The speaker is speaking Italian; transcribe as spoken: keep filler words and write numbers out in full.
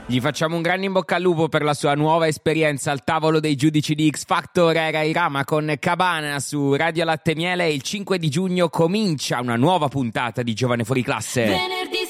Gli facciamo un grande in bocca al lupo per la sua nuova esperienza al tavolo dei giudici di X Factor. Era Irama con Cabana su Radio Latte Miele. Il cinque di giugno comincia una nuova puntata di Giovane Fuori Classe. Venerdì